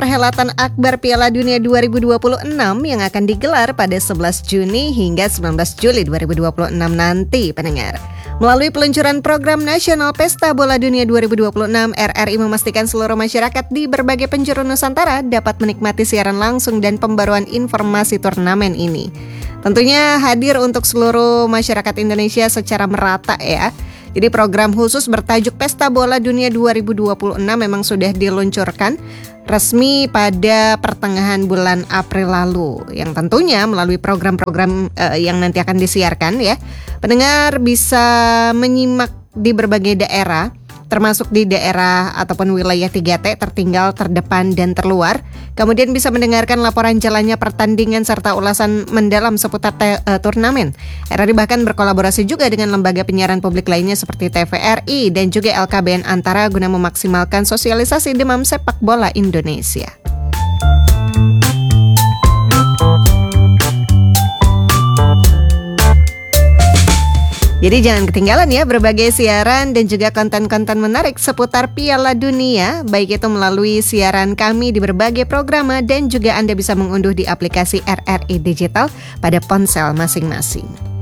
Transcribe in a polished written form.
perhelatan akbar Piala Dunia 2026 yang akan digelar pada 11 Juni hingga 19 Juli 2026 nanti, pendengar. Melalui peluncuran program nasional Pesta Bola Dunia 2026, RRI memastikan seluruh masyarakat di berbagai penjuru Nusantara dapat menikmati siaran langsung dan pembaruan informasi turnamen ini. Tentunya hadir untuk seluruh masyarakat Indonesia secara merata ya. Jadi program khusus bertajuk Pesta Bola Dunia 2026 memang sudah diluncurkan resmi pada pertengahan bulan April lalu. Yang tentunya melalui program-program yang nanti akan disiarkan ya. Pendengar bisa menyimak di berbagai daerah, termasuk di daerah ataupun wilayah 3T tertinggal, terdepan, dan terluar. Kemudian bisa mendengarkan laporan jalannya pertandingan serta ulasan mendalam seputar turnamen. RRI bahkan berkolaborasi juga dengan lembaga penyiaran publik lainnya seperti TVRI dan juga LKBN Antara guna memaksimalkan sosialisasi demam sepak bola Indonesia. Jadi jangan ketinggalan ya berbagai siaran dan juga konten-konten menarik seputar Piala Dunia, baik itu melalui siaran kami di berbagai programa dan juga Anda bisa mengunduh di aplikasi RRI Digital pada ponsel masing-masing.